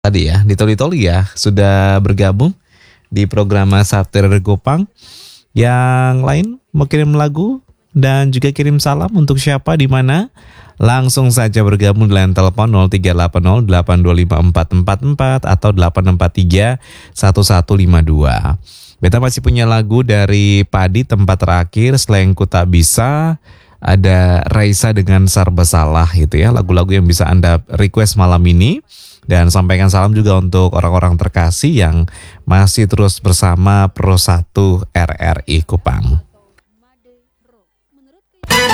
Tadi ya, di Toli-Toli ya, sudah bergabung di program Satir Gopang. Yang lain mau kirim lagu dan juga kirim salam untuk siapa di mana? Langsung saja bergabung di line telepon 0380825444 atau 8431152. Beta masih punya lagu dari Padi tempat terakhir, Selengku Tak Bisa. Ada Raisa dengan Serba Salah gitu ya, lagu-lagu yang bisa Anda request malam ini. Dan sampaikan salam juga untuk orang-orang terkasih yang masih terus bersama Pro 1 RRI Kupang.